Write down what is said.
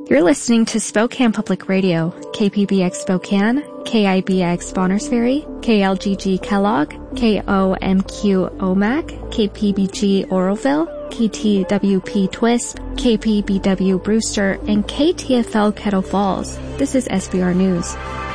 You're listening to Spokane Public Radio, KPBX Spokane, KIBX Bonners Ferry, KLGG Kellogg, KOMQ Omak, KPBG Oroville, KTWP Twisp, KPBW Brewster, and KTFL Kettle Falls. This is SBR News.